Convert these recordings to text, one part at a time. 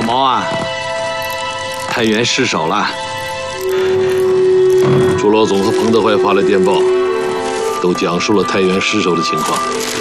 毛啊，太原失守了。 朱老总和彭德怀发了电报，都讲述了太原失守的情况。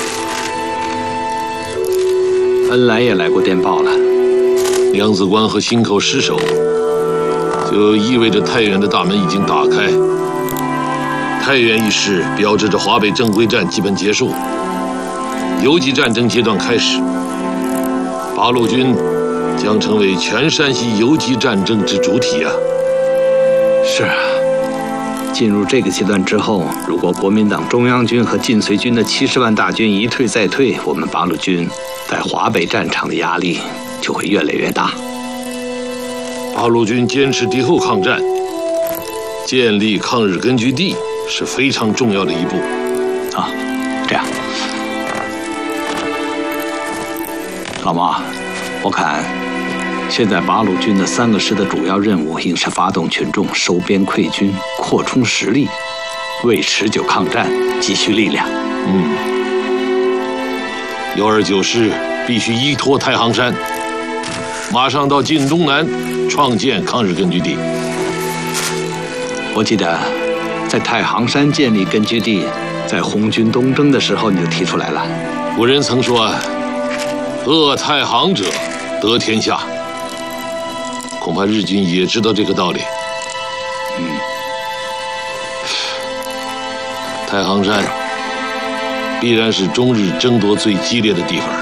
恩来也来过电报了。 娘子关和忻口失守，就意味着太原的大门已经打开。太原一失，标志着华北正规战基本结束，游击战争阶段开始。八路军将成为全山西游击战争之主体啊！ 是啊，进入这个阶段之后，如果国民党中央军和晋绥军的70万大军一退再退，我们八路军在华北战场的压力就会越来越大。 八路军坚持敌后抗战，建立抗日根据地是非常重要的一步。 啊，这样，老毛，我看现在八路军的3个师的主要任务应是发动群众收编溃军，扩充实力，为持久抗战积蓄力量。 129师必须依托太行山，马上到晋东南创建抗日根据地。 我记得在太行山建立根据地，在红军东征的时候你就提出来了。 古人曾说：“扼太行者，得天下。”恐怕日军也知道这个道理。太行山必然是中日争夺最激烈的地方。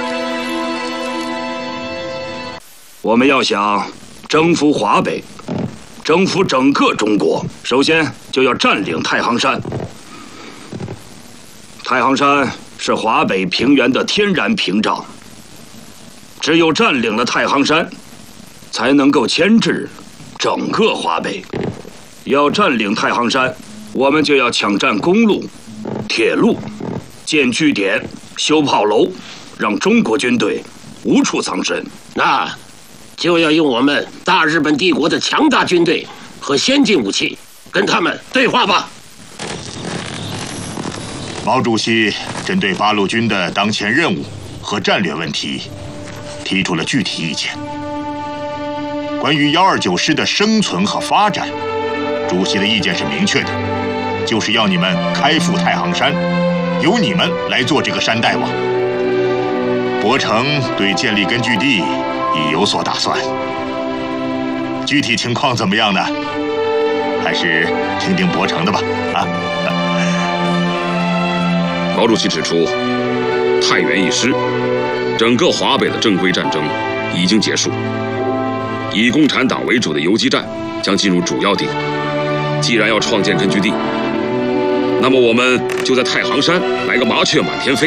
我们要想征服华北，征服整个中国，首先就要占领太行山。太行山是华北平原的天然屏障，只有占领了太行山，才能够牵制整个华北。要占领太行山，我们就要抢占公路、铁路，建据点、修炮楼，让中国军队无处藏身。 那就要用我们大日本帝国的强大军队和先进武器跟他们对话吧。 毛主席针对八路军的当前任务和战略问题提出了具体意见。关于129师的生存和发展，主席的意见是明确的，就是要你们开赴太行山，由你们来做这个山大王。伯承对建立根据地已有所打算，具体情况怎么样呢？还是听听伯承的吧。 毛主席指出，太原一失，整个华北的正规战争已经结束，以共产党为主的游击战将进入主要地。既然要创建根据地，那么我们就在太行山来个麻雀满天飞，